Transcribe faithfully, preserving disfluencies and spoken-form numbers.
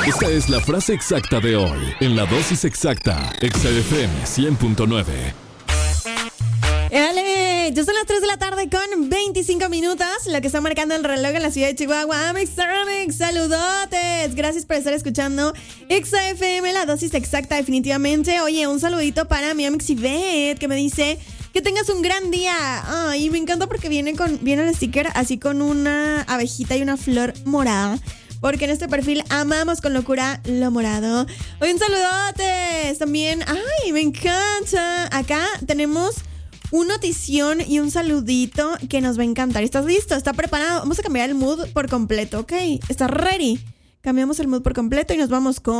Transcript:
Esta es la frase exacta de hoy en la dosis exacta, Exa F M cien punto nueve. ¡Dale! Ya son las tres de la tarde con veinticinco minutos, lo que está marcando el reloj en la ciudad de Chihuahua. Amix, Amix, saludotes. Gracias por estar escuchando Exa F M, la dosis exacta definitivamente. Oye, un saludito para mi Amix Ivette, que me dice que tengas un gran día. Ay, me encanta porque viene con viene el sticker así con una abejita y una flor morada. Porque en este perfil amamos con locura lo morado. Oye, un saludotes. También, ay, me encanta. Acá tenemos un notición y un saludito que nos va a encantar. ¿Estás listo? ¿Está preparado? Vamos a cambiar el mood por completo, ¿ok? ¿Estás ready? Cambiamos el mood por completo y nos vamos con